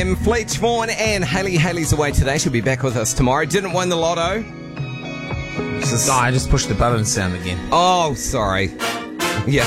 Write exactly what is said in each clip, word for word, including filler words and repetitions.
Um, Fleet Vaughan and Hayley. Hayley's away today. She'll be back with us tomorrow. Didn't win the lotto. Just, no, I just pushed the button sound again. Oh, sorry. Yeah.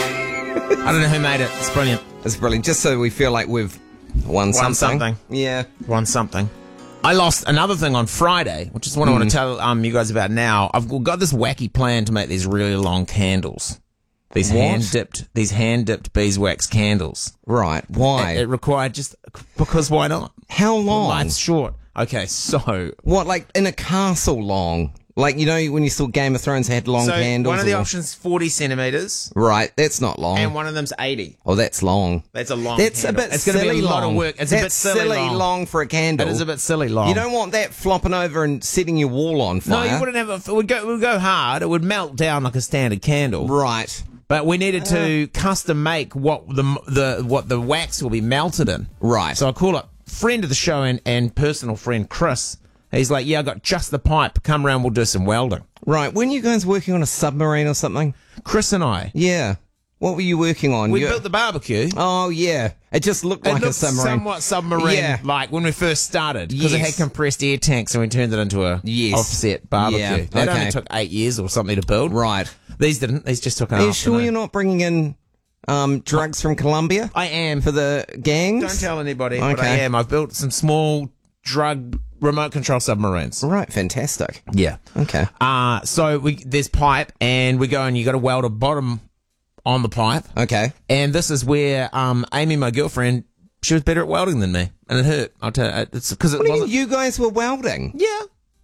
I don't know who made it. It's brilliant. It's brilliant. Just so we feel like we've won, Won something. something. Yeah. Won something. I lost another thing on Friday, which is what I want to tell um, you guys about now. I've got this wacky plan to make these really long candles. These What? hand-dipped, these hand-dipped beeswax candles. Right. Why? It, it required just, because why not? How long? Life's short. Okay, so... What, like in a castle long? Like, you know, when you saw Game of Thrones had long so candles? one of the or- options is forty centimetres, Right, that's not long. and one of them's eighty. Oh, that's long. That's a long That's candle. a bit It's silly going to be a lot long. of work. It's that's a bit silly, long. long for a candle. It is a bit silly long. You don't want that flopping over and setting your wall on No, fire. you wouldn't have a... It would go, it would go hard. It would melt down like a standard candle. Right. But we needed to custom make what the the what the wax will be melted in. Right. So I call up friend of the show and, and personal friend Chris. He's like, yeah, I got just the pipe. Come around, we'll do some welding. Right. Weren't you guys working on a submarine or something? Chris and I, Yeah. What were you working on? we You- built the barbecue. Oh, yeah. It just looked It like a looked submarine. somewhat submarine, Yeah. like when we first started, because it had Yes. compressed air tanks, and we turned it into a Yes. offset barbecue. Yeah, That okay. only took eight years or something to build. Right. These didn't. These just took an Are you afternoon. sure you're not bringing in um, drugs from Colombia I am. for the gangs? Don't tell anybody, but I Okay. am. I've built some small drug remote control submarines. Right. Fantastic. Yeah. Okay. Uh, so we there's pipe, and we go and you got to weld a bottom on the pipe. Okay. And this is where um, Amy, my girlfriend, she was better at welding than me, and it hurt. I'll tell you, it's because it What do you mean wasn't. you guys were welding? Yeah,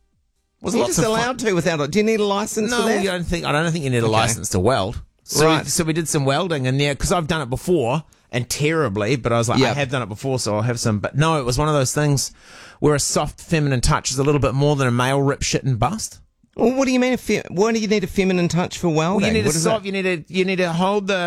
was You're lots just of fun. allowed to without it. Do you need a license No, for that? you don't think. I don't think you need a Okay. license to weld. So Right. We, so we did some welding, and yeah, because I've done it before and terribly, but I was like, Yeah. I have done it before, so I'll have some. But no, it was one of those things where a soft, feminine touch is a little bit more than a male rip, shit, and bust. Well, what do you mean? A fe- why do you need a feminine touch for welding? Well, you need What to is soft. it? You need to. You need to hold the